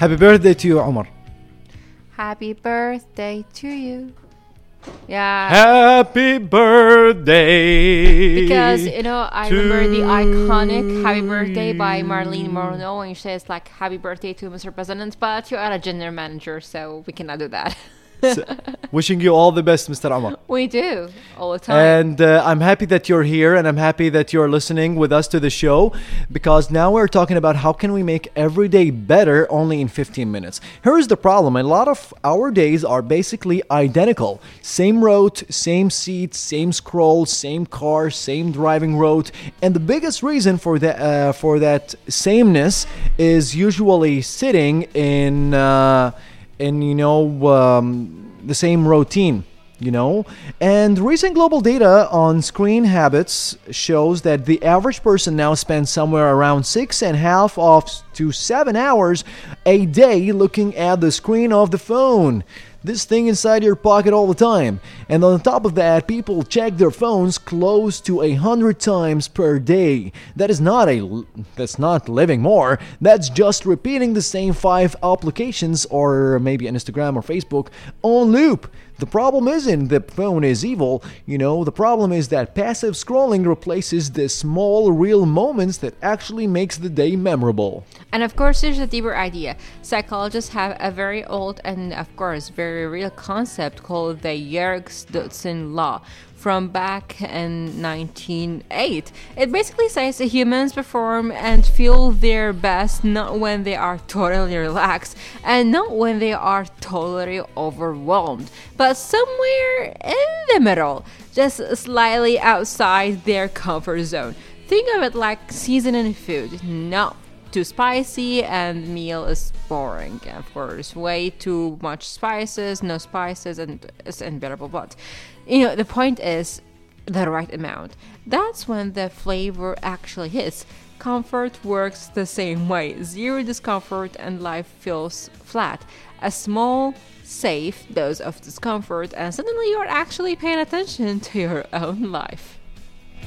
Happy birthday to you, Omar. Happy birthday to you. Yeah. Happy birthday. Because, I remember the iconic Happy Birthday by Marilyn Monroe, and she says, like, Happy Birthday to Mr. President, but you are a general manager, so we cannot do that. So, wishing you all the best, Mr. Omar. We do, all the time. And I'm happy that you're here, and I'm happy that you're listening with us to the show, because now we're talking about how can we make every day better only in 15 minutes. Here's the problem. A lot of our days are basically identical. Same route, same seat, same scroll, same car, same driving route. And the biggest reason for that sameness is usually sitting in the same routine, And recent global data on screen habits shows that the average person now spends somewhere around 6.5 to 7 hours a day looking at the screen of the phone. This thing inside your pocket all the time. And on top of that, people check their phones close to 100 times per day. That's not living more. That's just repeating the same 5 applications, or maybe Instagram or Facebook, on loop. The problem isn't the phone is evil, the problem is that passive scrolling replaces the small real moments that actually makes the day memorable. And of course, there's a deeper idea. Psychologists have a very old and of course very real concept called the Yerkes-Dodson law from back in 1908. It basically says that humans perform and feel their best not when they are totally relaxed and not when they are totally overwhelmed, but somewhere in the middle, just slightly outside their comfort zone. Think of it like seasoning food. Not too spicy and meal is boring. Of course, way too much spices, no spices, and it's unbearable. But the point is the right amount. That's when the flavor actually hits. Comfort works the same way. Zero discomfort and life feels flat. A small, safe dose of discomfort and suddenly you're actually paying attention to your own life.